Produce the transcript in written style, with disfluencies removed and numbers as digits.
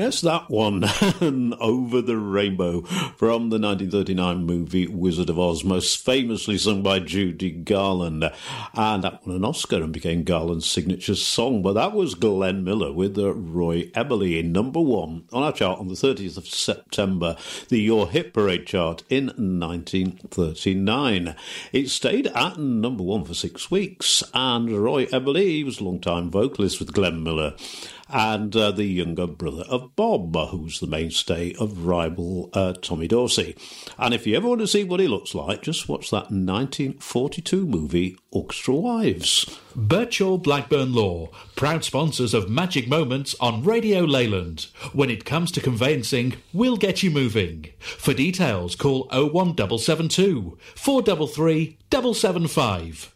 Yes, that one. Over the Rainbow from the 1939 movie Wizard of Oz, most famously sung by Judy Garland. And that won an Oscar and became Garland's signature song. But that was Glenn Miller with Roy Eberle in number one on our chart on the 30th of September, the Your Hit Parade chart in 1939. It stayed at number one for 6 weeks. And Roy Eberle was a long-time vocalist with Glenn Miller and the younger brother of Bob, who's the mainstay of rival Tommy Dorsey. And if you ever want to see what he looks like, just watch that 1942 movie, Orchestra Wives. Birchall Blackburn Law, proud sponsors of Magic Moments on Radio Leyland. When it comes to conveyancing, we'll get you moving. For details, call 01772 433 775.